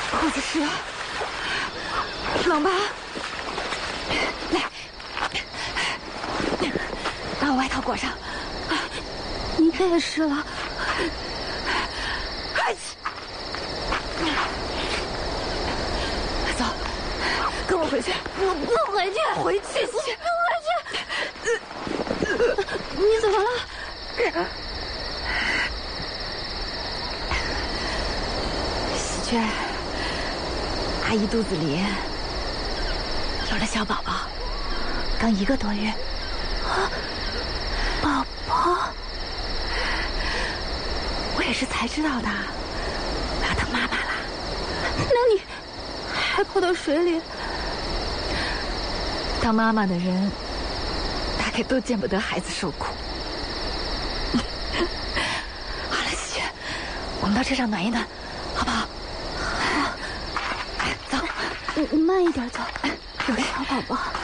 裤子湿了，冷吧？来，把我外套裹上。你也湿了。走，跟我回去。我不回去，回去，我不回去。你怎么了？喜鹊，阿姨肚子里有了小宝宝，刚1个多月。啊，宝宝，我也是才知道的，我要当妈妈了。那你还跑到水里？当妈妈的人大概都见不得孩子受苦。好了，喜鹊，我们到车上暖一暖，好不好？好，走，你慢一点走，有小宝宝。